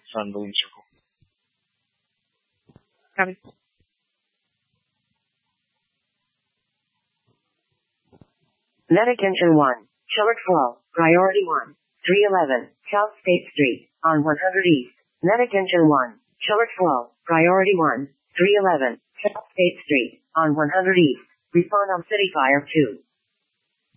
saan doon Copy. Net attention 1. Chillick Flow, priority 1. 311, South State Street, on 100 East. Net attention 1. Chillick Flow, priority 1. 311, South State Street, on 100 East. Respond on City Fire 2.